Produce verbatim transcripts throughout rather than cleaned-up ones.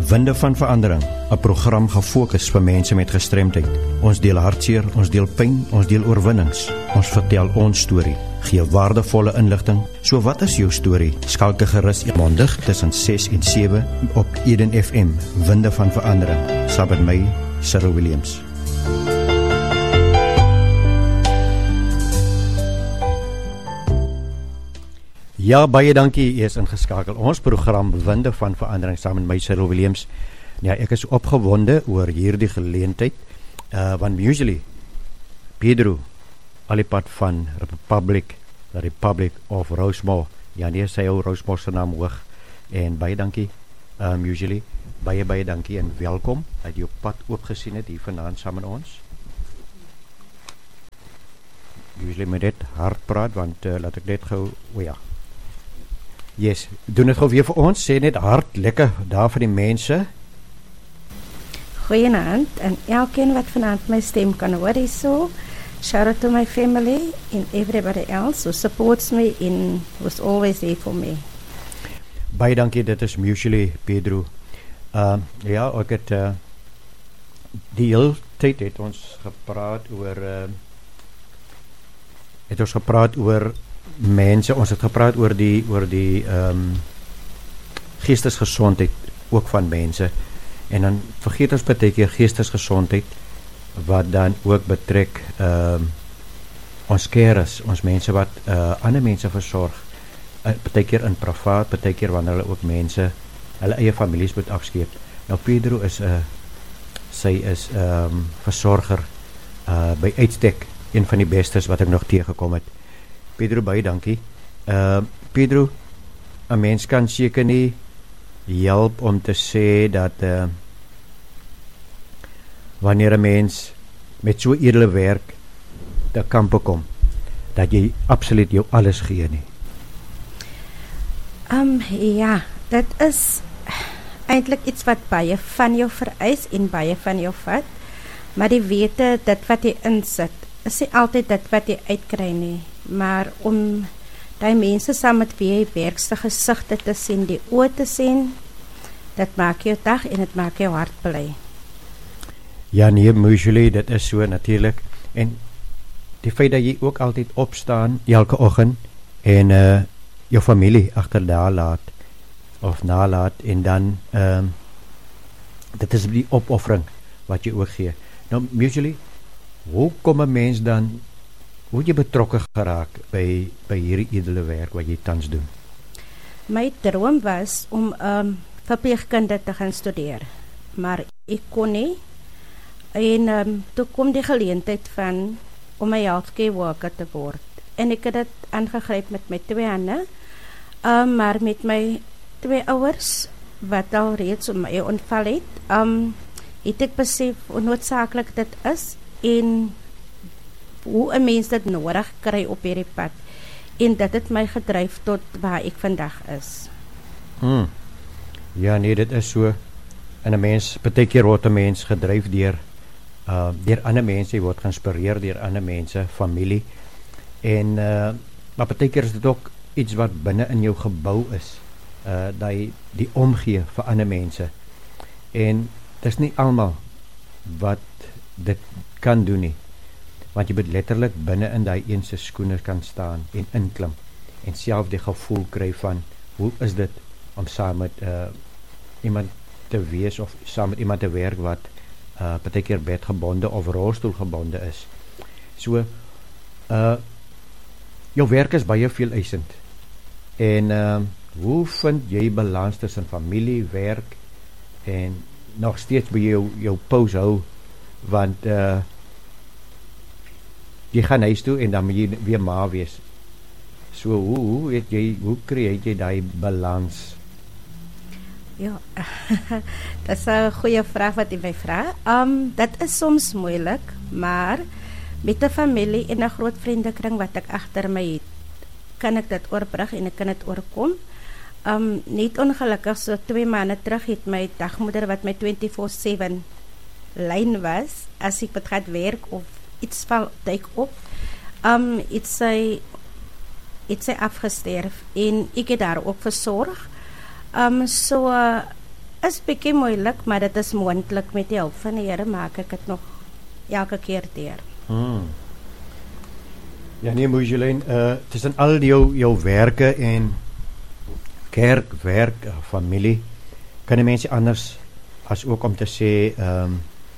Winde van Verandering, 'n program gefokus vir mense met gestremdheid. Ons deel hartseer, ons deel pyn, ons deel oorwinnings. Ons vertel ons storie, gee waardevolle inligting. So wat is jou storie? Skakel gerus mondig tussen ses en sewe op Eden F M, Winde van Verandering, saam met my, Cyril Williams. Ja, baie dankie, jy is ingeskakel. Ons program Winde van Verandering saam met my, Cyril Williams. Ja, ek is opgewonde oor hierdie geleentheid, uh, want usually Pedro, alipad van Republic, the Republic of Rosemore, ja nee, sy hou Rosemore se naam hoog, en baie dankie, um, usually, baie baie dankie en welkom, dat jy op pad oopgesien het hier vanaand saam met ons. Usually met dit hard praat, want uh, laat ek net gou, o ja, yes, doen het gou weer vir ons, sê net hard, lekker daar vir die mense. Goeienaand, en elkeen wat vanaand my stem kan hoor is so. Shout out to my family and everybody else who supports me and was always there for me. Baie dankie, dit is mutually Pedro. Uh, ja, ek het uh, die hele tyd het ons gepraat oor uh, het ons gepraat oor mense, ons het gepraat oor die oor die um, geestesgesondheid ook van mense, en dan vergeet ons baie keer geestesgesondheid wat dan ook betrek um, ons carers, ons mense wat uh, ander mense versorg, uh, baie keer in privaat, baie keer wanneer hulle ook mense hulle eie families moet afskeep. Nou Pedro is uh, sy is um, versorger uh, by uitstek, een van die bestes wat ek nog tegengekom het. Pedro, baie dankie. Uh, Pedro, 'n mens kan seker nie help om te sê dat uh, wanneer 'n mens met so edele werk te kampe kom, dat jy absoluut jou alles gee nie. Um, ja, dit is eintlik iets wat baie van jou vereis en baie van jou vat, maar die wete, dit wat jy insit, is nie altyd dit wat jy uitkry nie, maar om die mense saam met wie jy werk se gesigte te sien, die oë te sien, dit maak jou dag en dit maak jou hart bly. Ja nee, usually, dit is so natuurlik, en die feit dat jy ook altyd opstaan elke oggend en uh, jou familie agter daar laat of nalaat, en dan um, dit is die opoffering wat jy ook gee. Nou usually, hoe kom 'n mens dan, hoe jy betrokke geraak by, by hierdie edele werk wat jy tans doen? My droom was om um, verpleegkunde te gaan studeer, maar ek kon nie, en um, toe kom die geleentheid van om 'n healthcare worker te word, en ek het dit aangegryp met my twee hande, um, maar met my twee ouers wat al reeds om my ontval het, um, het ek besef hoe noodsaaklik dit is en hoe 'n mens dit nodig kry op hierdie pad, en dit het my gedryf tot waar ek vandag is. Hmm. Ja nee, dit is so, en 'n mens, baie keer word 'n mens gedryf deur uh, deur ander mense, jy word geïnspireer deur ander mense, familie, en uh, maar baie keer is dit ook iets wat binne in jou gebou is, uh, die, die omgee vir ander mense, en dit is nie almal wat dit kan doen nie, want jy moet letterlik binne in die een se skoene kan staan en inklim, en self die gevoel kry van, hoe is dit om saam met uh, iemand te wees, of saam met iemand te werk wat uh, baie keer bedgebonde of rolstoelgebonde is. So, uh, jou werk is baie veel eisend, en uh, hoe vind jy balans tussen familie, werk, en nog steeds by jou, jou pause hou, want uh, jy gaan huis toe en dan moet jy weer ma wees. So hoe, hoe, weet jy, hoe creëer jy die balans? Ja, dat is 'n goeie vraag wat jy my vra. Um, dit is soms moeilik, maar met 'n familie en 'n groot vriendekring wat ek agter my het, kan ek dit oorbrug en ek kan dit oorkom. Um, niet ongelukkig, so twee maanden terug het my dagmoeder wat my twenty-four seven lyn was, as ek wat gaat werk of iets val duik op, um, het sy het sy afgesterf en ek het daar ook versorg. Um, so uh, is bietjie moeilik, maar dit is moontlik met die hulp van die Here maak ek dit nog elke keer deur. Hmm. Ja nee, Moejelien, uh, tussen al die jou, jou werke en kerk, werk, uh, familie, kan die mense anders as ook om te sê, um,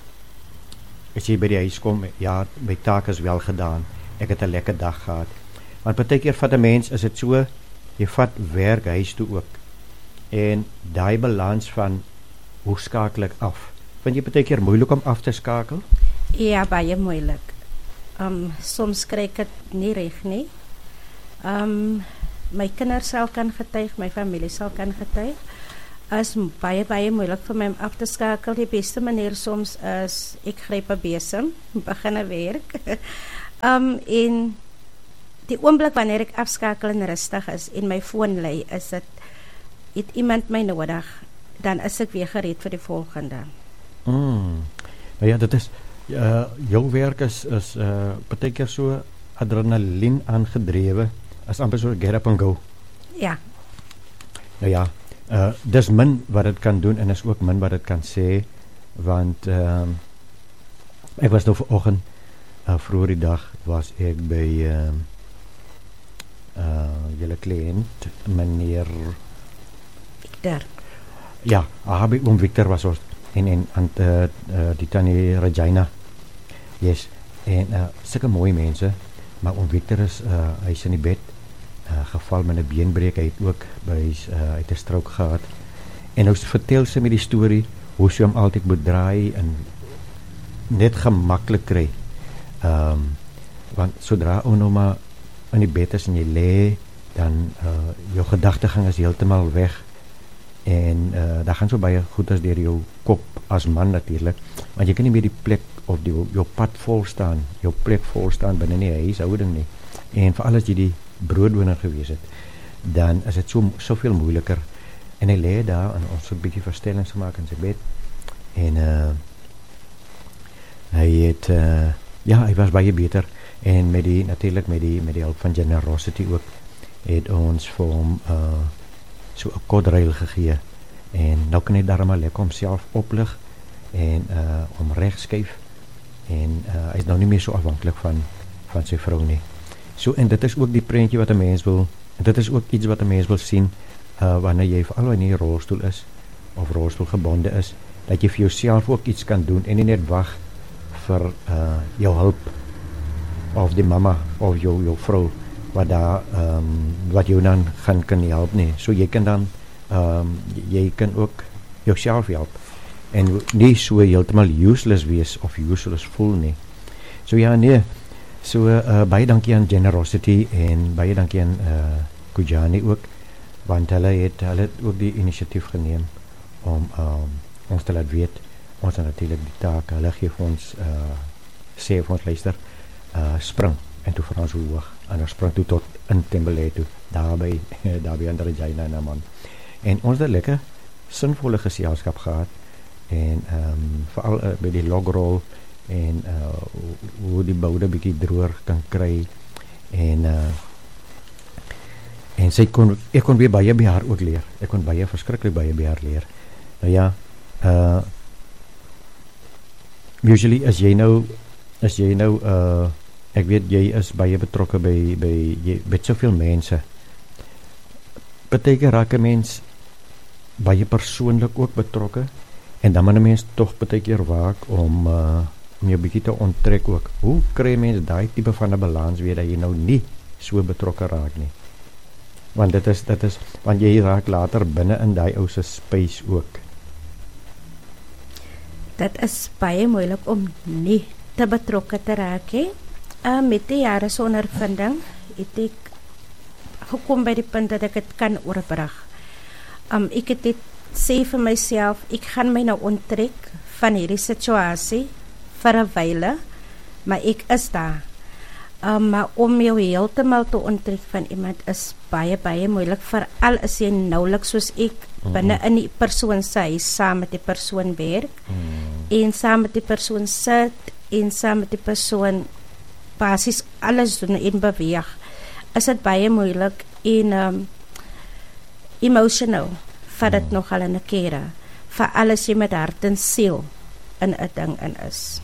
as jy by die huis kom, ja, my taak is wel gedaan, ek het 'n lekker dag gehad. Want baie keer vat 'n mens, is dit so, jy vat werk huis toe ook. En daai balans van hoe skakel ek af? Vind jy baie keer moeilik om af te skakel? Ja, baie moeilik. Um, soms kry ek dit nie reg nie. Um, my kinders sal kan getuig, my familie sal kan getuig. Is baie baie moeilik vir my om af te skakel. Die beste manier soms is ek gryp 'n besem, begin werk. um, en die oomblik wanneer ek afskakel en rustig is en my foon lê, is dit het iemand my nodig, dan is ek weer gereed vir die volgende. Mm. Nou ja, dit is uh, jou werk is is uh, baie keer so adrenalien aangedrewe, as amper so get up and go. Ja. Nou ja, uh, dis min wat dit kan doen en is ook min wat dit kan sê, want uh, ek was nou vanoggend uh, vroeër die dag was ek by uh, uh, julle kliënt meneer Victor. Ja, ah, by oom Victor was ons en en aan uh, uh, die tannie Regina. Yes, en uh, sulke mooi mense, maar oom Victor is uh, hy is in die bed uh, geval met 'n beenbreek, hy het ook by uh, uit 'n strook gehad. En nou vertel sy met die storie hoe sy hom altyd moet draai en net gemaklik kry. Ehm um, want sodra ou nou maar in die bed is en jy lê, dan uh, jou gedagtegang is heeltemal weg. En uh, daar gaan so baie goed as deur jou kop as man natuurlik, want jy kan nie meer die plek of die, jou pad vol staan, jou plek vol staan binne die huishouding nie. En vir alles jy die broodwinner gewees het, dan is dit so soveel moeiliker. En hy lê daar en ons het 'n bietjie verstellings gemaak in sy bed. En uh, hy het uh, ja, hy was baie beter en met die natuurlik met die met die hulp van Generosity ook het ons vir hom uh, so 'n kodruil gegee en nou kan hy daarmee lekker homself oplig en uh, om reg skuif en uh, hy is nou nie meer so afhanklik van van sy vrou nie. So en dit is ook die prentjie wat 'n mens wil, en dit is ook iets wat 'n mens wil sien uh, wanneer jy veral in 'n rolstoel is of rolstoelgebonde is, dat jy vir jouself ook iets kan doen en nie net wag vir uh, jou hulp of die mamma of jou jou vrou wat daar um, wat jou dan gaan kan help nie. So jy kan dan um, jy kan ook jouself help en nie so heeltemal useless wees of useless voel nie. So ja nee, so uh, baie dankie aan Generosity en baie dankie aan uh, Kujani ook, want hulle het hulle het ook die inisiatief geneem om um, ons te laat weet, ons het natuurlik die taak, hulle gee vir ons uh, sê vir ons luister, uh, spring en toe vir ons hoog en ons spring toe tot in Tembele toe, daarby daarby aan Regina en man. En ons het lekker sinvolle geselskap gehad en um, veral uh, by die logrol en uh, hoe die boude bietjie droër kan kry en uh, en sy kon ek kon weer baie by haar ook leer. Ek kon baie verskriklik baie by haar leer. Nou ja, uh usually as jy nou as jy nou uh ek weet jy is baie betrokke by by jy met soveel mense. Partykeer raak 'n mens baie persoonlik ook betrokke en dan moet 'n mens tog partykeer waak om uh om jou bietjie te onttrek ook. Hoe kry mense daai tipe van 'n balans weer dat jy nou nie so betrokke raak nie? Want dit is dit is want jy raak later binne in daai ou se space ook. Dit is baie moeilik om nie te betrokke te raak hè. Uh, met die jare se ondervinding het ek gekom by die punt dat ek dit kan oorbrug. Um, ek het dit sê vir myself, ek gaan my nou onttrek van hierdie situasie vir 'n wyle, maar ek is daar. Um, maar om jou heeltemal te onttrek van iemand is baie, baie moeilik, veral as jy nouliks soos ek mm-hmm. binne in die persoon se huis saam met die persoon werk, mm. en saam met die persoon sit, en saam met die persoon basies alles doen en beweeg, is dit baie moeilik en um, emotional, vat dit mm. nogal in 'n kere. vir alles jy met hart en siel in 'n ding in is.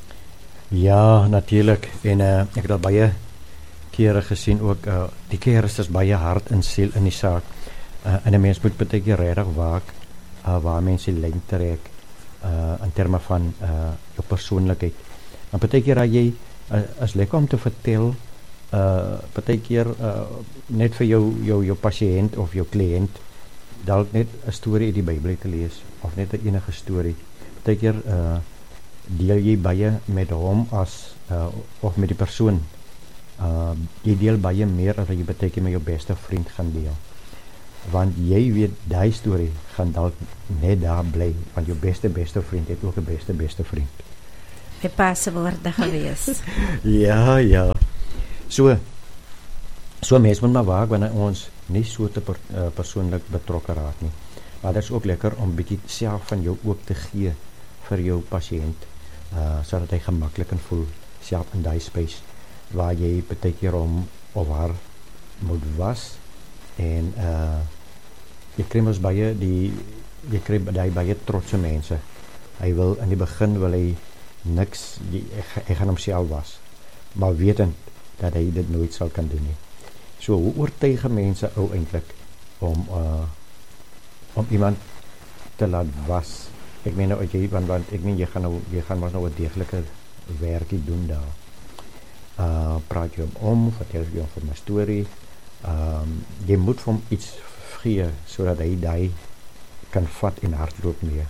Ja, natuurlijk. En uh, ek het al baie kere gesien ook, uh, die kere is baie hart en siel in die saak. Uh, en 'n mens moet baie keer regtig waak uh, waar mense die lyn trek uh, in terme van uh, jou persoonlikheid. Maar baie keer as jy uh, is lekker om te vertel, uh, baie keer uh, net vir jou jou jou pasiënt of jou kliënt dalk net 'n storie uit die Bybel te lees of net 'n enige storie. Baie keer uh, deel jy baie met hom as uh, of met die persoon. Uh, jy deel baie meer as wat jy baie keer met jou beste vriend gaan deel. Want jy weet, die storie gaan dalk net daar bly, want jou beste beste vriend het ook 'n beste beste vriend. Die passe woorde gewees. Ja, ja. So, so mens moet maar waak wanneer ons nie so te per, uh, persoonlik betrokke raak nie. Maar dit is ook lekker om bietjie self van jou ook te gee vir jou pasiënt, uh, sodat hy gemaklik kan voel self in die space waar jy baie keer hom of haar moet was. En uh, jy kry mos baie die jy kry baie baie trotse mense. Hy wil in die begin wil hy niks, die, hy, hy gaan homself was, maar wetend dat hy dit nooit sal kan doen nie. So hoe oortuig mense ou eintlik om uh, om iemand te laat was? Ek meen nou jy want, want ek meen jy gaan nou jy gaan maar nou 'n deeglike werkie doen daar. Uh, praat jy hom om, vertel jy hom van 'n storie. Um, jy moet vir hom iets gee sodat hy daai kan vat en hardloop mee.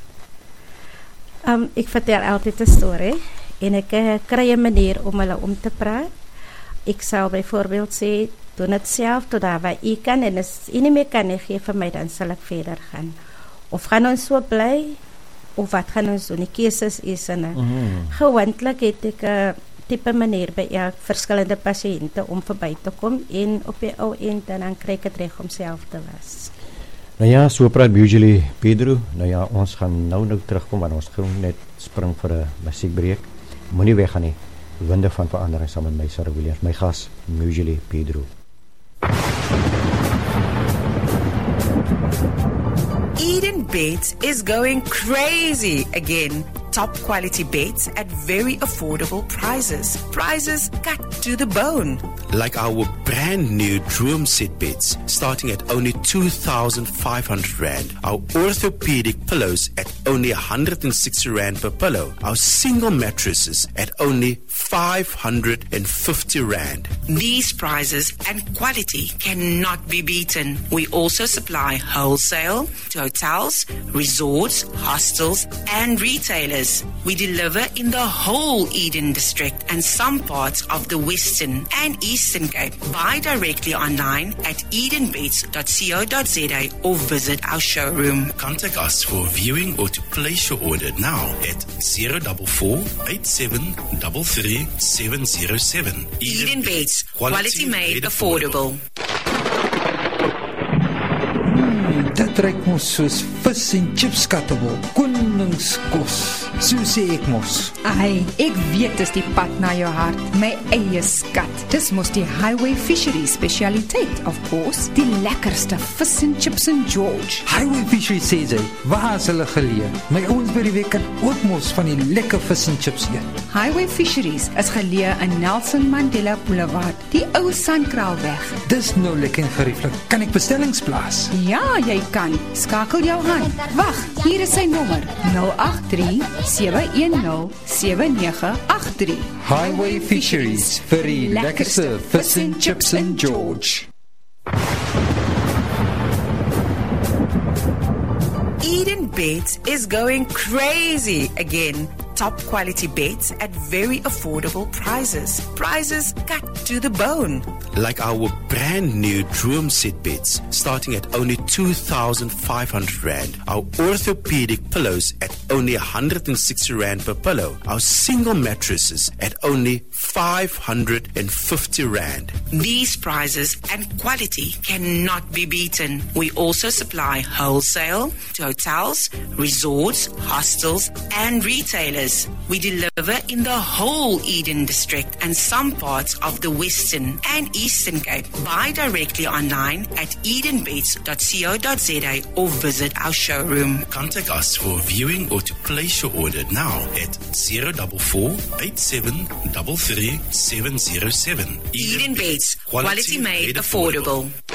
Um, ek vertel altyd 'n storie en ek uh, kry 'n manier om hulle om te praat. Ek sal byvoorbeeld sê, doen dit self tot daar waar jy kan en as jy nie meer kan nie, gee vir my, dan sal ek verder gaan. Of gaan ons so bly, of wat gaan ons doen? Die keuses is in 'n mm-hmm. Gewoonlik het ek 'n uh, tipe manier by elk verskillende pasiënte om verby te kom en op die ou end dan kry ek dit reg om self te was. Nou ja, so praat usually Pedro. Nou ja, ons gaan nou nou terugkom, want ons gaan net spring vir 'n musiekbreek. Moenie weggaan nie. Winde van verandering saam met my Sarah Williams, my gas, usually Pedro. Eden Beds is going crazy again. Top quality beds at very affordable prices. Prices cut to the bone. Like our brand new Droom set beds, starting at only two thousand five hundred rand. Our orthopedic pillows at only one hundred sixty rand per pillow. Our single mattresses at only five hundred fifty rand. These prices and quality cannot be beaten. We also supply wholesale to hotels, resorts, hostels, and retailers. We deliver in the whole Eden district and some parts of the Western and Eastern Cape. Buy directly online at eden beds dot co dot za or visit our showroom. Contact us for viewing or to place your order now at zero four four, eight seven three three, seven zero seven. Eden, Eden Beds, quality, quality made, made affordable. Mm, dit ruik mos soos vis en chips kattebol. Koningskos. So sê ek mos. Ai, ek weet dis die pad na jou hart. My eie skat. Dis mos die Highway Fisheries specialiteit, of course. Die lekkerste vis en chips in George. Highway Fisheries sê sy, waar is hulle geleë? My ouens by die week het ook mos van die lekker vis en chips eet. Highway Fisheries is geleë in Nelson Mandela Boulevard, die ou Sandkraalweg. Dis nou lekker en gerieflik. Kan ek bestellings plaas? Ja, jy kan. Skakel jou aan. Wag, hier is sy nommer: nul agt drie, sewe een nul, sewe nege agt drie. Highway Fisheries vir die lekkerste vis en chips in George. Eden Beds is going crazy again. Top quality beds at very affordable prices. Prices cut to the bone. Like our brand new Droom set beds, starting at only two thousand five hundred rand. Our orthopedic pillows at only one hundred sixty rand per pillow. Our single mattresses at only five hundred fifty rand. These prices and quality cannot be beaten. We also supply wholesale to hotels, resorts, hostels, and retailers. retailers. We deliver in the whole Eden District and some parts of the Western and Eastern Cape. Buy directly online at eden beds dot co dot za or visit our showroom. Contact us for viewing or to place your order now at zero four four, eight seven three three, seven zero seven. Eden Beds, quality made affordable.